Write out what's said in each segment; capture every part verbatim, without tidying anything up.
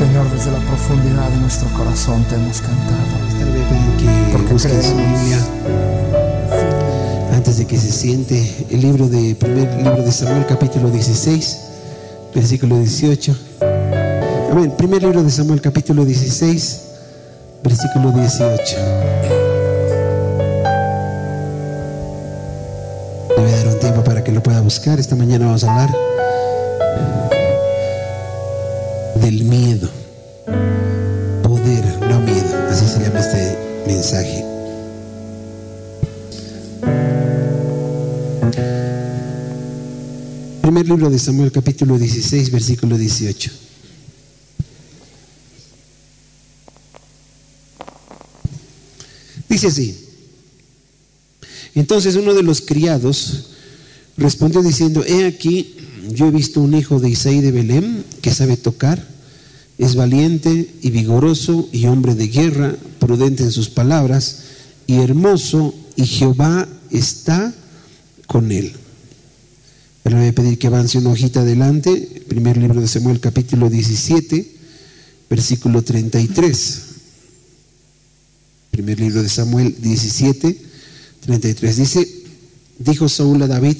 Señor, desde la profundidad de nuestro corazón te hemos cantado. Le voy a pedir que Porque busque su creemos. Biblia antes de que se siente. El libro de primer libro de Samuel, capítulo dieciséis, versículo dieciocho. Amén. Primer libro de Samuel, capítulo dieciséis, versículo dieciocho. Le voy a dar un tiempo para que lo pueda buscar. Esta mañana vamos a hablar del miedo. Poder, no miedo. Así se llama este mensaje. Primer libro de Samuel, capítulo dieciséis, versículo dieciocho. Dice así: entonces uno de los criados respondió diciendo: he aquí, yo he visto un hijo de Isaí de Belén que sabe tocar, es valiente y vigoroso y hombre de guerra, prudente en sus palabras y hermoso, y Jehová está con él. Pero le voy a pedir que avance una hojita adelante. Primer libro de Samuel, capítulo diecisiete, versículo treinta y tres. Primer libro de Samuel diecisiete, treinta y tres. Dice: dijo Saúl a David: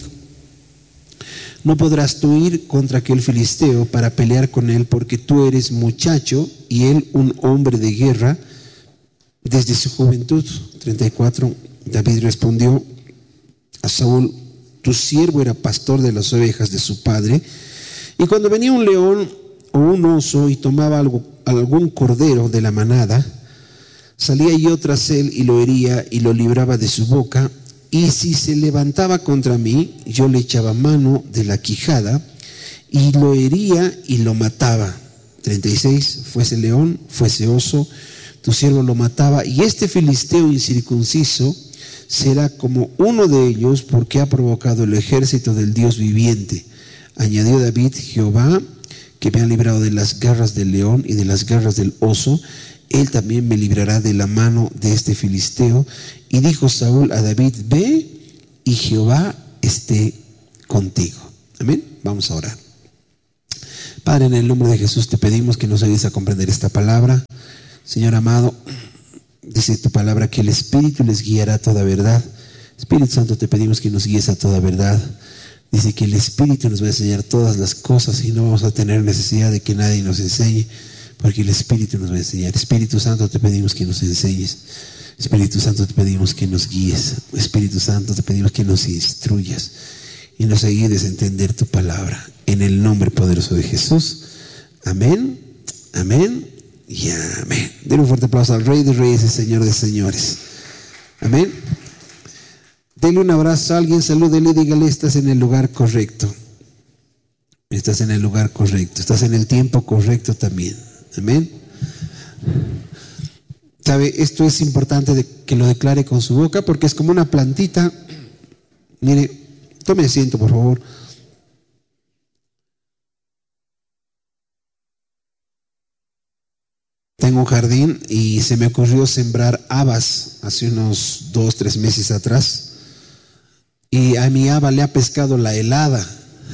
no podrás tú ir contra aquel filisteo para pelear con él, porque tú eres muchacho y él un hombre de guerra desde su juventud. treinta y cuatro. David respondió a Saúl: tu siervo era pastor de las ovejas de su padre, y cuando venía un león o un oso y tomaba algo, algún cordero de la manada, salía yo tras él y lo hería y lo libraba de su boca, y si se levantaba contra mí, yo le echaba mano de la quijada y lo hería y lo mataba. treinta y seis. Fuese león, fuese oso, tu siervo lo mataba, y este filisteo incircunciso será como uno de ellos, porque ha provocado el ejército del Dios viviente. Añadió David: Jehová, que me ha librado de las garras del león y de las garras del oso, él también me librará de la mano de este filisteo. Y dijo Saúl a David: ve y Jehová esté contigo. Amén. Vamos a orar. Padre, en el nombre de Jesús te pedimos que nos ayudes a comprender esta palabra. Señor amado, dice tu palabra que el Espíritu les guiará a toda verdad. Espíritu Santo, te pedimos que nos guíes a toda verdad. Dice que el Espíritu nos va a enseñar todas las cosas y no vamos a tener necesidad de que nadie nos enseñe, porque el Espíritu nos va a enseñar. Espíritu Santo, te pedimos que nos enseñes. Espíritu Santo, te pedimos que nos guíes. Espíritu Santo, te pedimos que nos instruyas y nos ayudes a entender tu palabra. En el nombre poderoso de Jesús. Amén, amén y amén. Den un fuerte aplauso al Rey de Reyes y Señor de Señores. Amén. Denle un abrazo a alguien, salúdele y dígale: estás en el lugar correcto. Estás en el lugar correcto. Estás en el tiempo correcto también. Amén. ¿Sabe? Esto es importante de que lo declare con su boca, porque es como una plantita. Mire, tome asiento, por favor. Tengo un jardín y se me ocurrió sembrar habas hace unos dos, tres meses atrás. Y a mi haba le ha pescado la helada.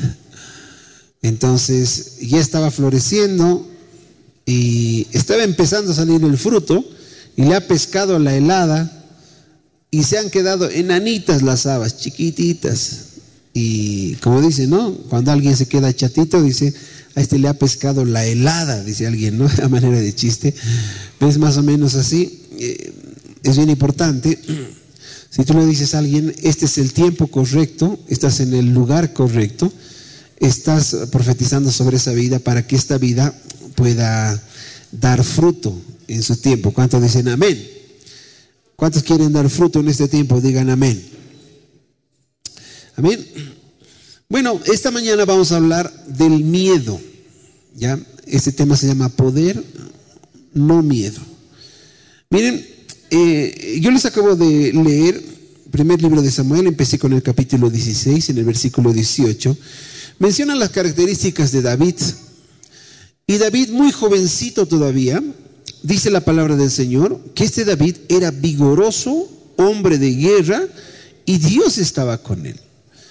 Entonces ya estaba floreciendo y estaba empezando a salir el fruto, y le ha pescado la helada y se han quedado enanitas las habas, chiquititas. Y como dice, ¿no? Cuando alguien se queda chatito, dice: a este le ha pescado la helada, dice alguien, ¿no? A manera de chiste. ¿Ves? Más o menos así. Eh, es bien importante. Si tú le dices a alguien: este es el tiempo correcto, estás en el lugar correcto, estás profetizando sobre esa vida para que esta vida pueda dar fruto en su tiempo. ¿Cuántos dicen amén? ¿Cuántos quieren dar fruto en este tiempo? Digan amén. Amén. Bueno, esta mañana vamos a hablar del miedo. ¿Ya? Este tema se llama poder, no miedo. Miren, eh, yo les acabo de leer primer libro de Samuel, empecé con el capítulo dieciséis, en el versículo dieciocho. Menciona las características de David. Y David, muy jovencito todavía, dice la palabra del Señor que este David era vigoroso, hombre de guerra, y Dios estaba con él.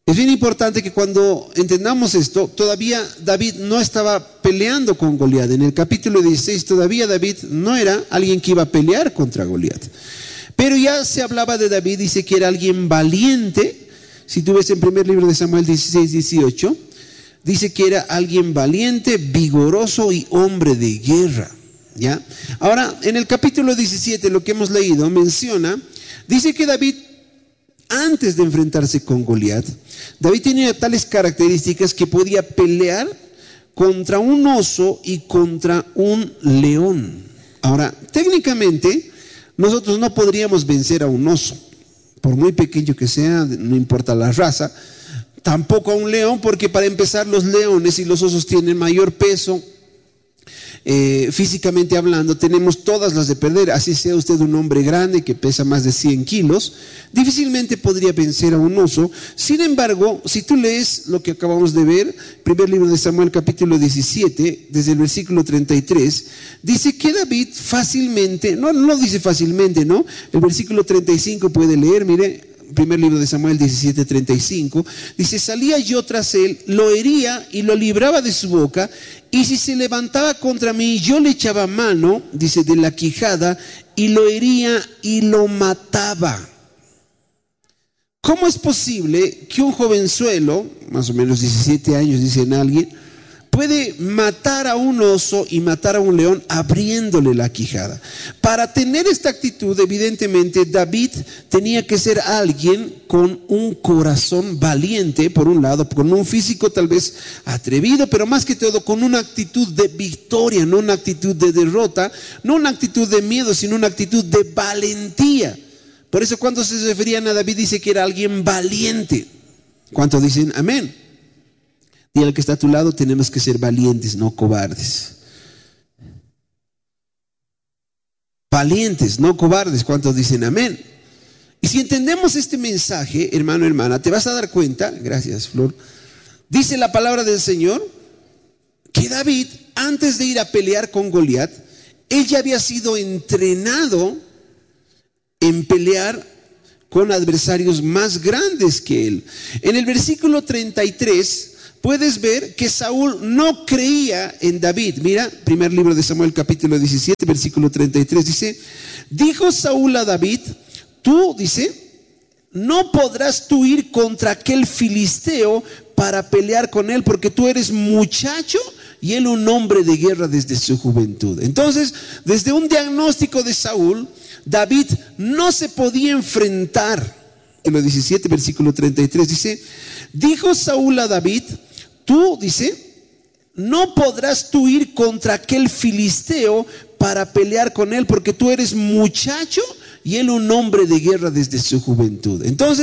Es bien importante que cuando entendamos esto, todavía David no estaba peleando con Goliat. En el capítulo dieciséis todavía David no era alguien que iba a pelear contra Goliat. Pero ya se hablaba de David, dice que era alguien valiente. Si tú ves en primer libro de Samuel dieciséis, dieciocho, dice que era alguien valiente, vigoroso y hombre de guerra. ¿Ya? Ahora, en el capítulo diecisiete, lo que hemos leído, menciona, dice que David, antes de enfrentarse con Goliat, David tenía tales características que podía pelear contra un oso y contra un león. Ahora, técnicamente, nosotros no podríamos vencer a un oso, por muy pequeño que sea, no importa la raza, tampoco a un león, porque para empezar los leones y los osos tienen mayor peso, eh, físicamente hablando, tenemos todas las de perder. Así sea usted un hombre grande que pesa más de cien kilos, difícilmente podría vencer a un oso. Sin embargo, si tú lees lo que acabamos de ver, primer libro de Samuel capítulo diecisiete, desde el versículo treinta y tres, dice que David fácilmente, no, no dice fácilmente, ¿no? El versículo treinta y cinco puede leer, mire, primer libro de Samuel diecisiete, treinta y cinco, dice: salía yo tras él, lo hería y lo libraba de su boca, y si se levantaba contra mí, yo le echaba mano, dice, de la quijada, y lo hería y lo mataba. ¿Cómo es posible que un jovenzuelo, más o menos diecisiete años, dicen alguien, puede matar a un oso y matar a un león abriéndole la quijada? Para tener esta actitud, evidentemente, David tenía que ser alguien con un corazón valiente, por un lado, con un físico tal vez atrevido, pero más que todo con una actitud de victoria, no una actitud de derrota, no una actitud de miedo, sino una actitud de valentía. Por eso cuando se referían a David, dice que era alguien valiente. ¿Cuántos dicen amén? Y al que está a tu lado, tenemos que ser valientes, no cobardes. Valientes, no cobardes. ¿Cuántos dicen amén? Y si entendemos este mensaje, hermano, hermana, te vas a dar cuenta, gracias Flor, dice la palabra del Señor, que David, antes de ir a pelear con Goliat, él ya había sido entrenado en pelear con adversarios más grandes que él. En el versículo treinta y tres, puedes ver que Saúl no creía en David. Mira, primer libro de Samuel capítulo diecisiete, versículo treinta y tres, dice: dijo Saúl a David, tú, dice, no podrás tú ir contra aquel filisteo para pelear con él, porque tú eres muchacho y él un hombre de guerra desde su juventud. Entonces, desde un diagnóstico de Saúl, David no se podía enfrentar. En el diecisiete, versículo treinta y tres, dice: dijo Saúl a David, tú, dice, no podrás tú ir contra aquel filisteo para pelear con él, porque tú eres muchacho y él un hombre de guerra desde su juventud. Entonces,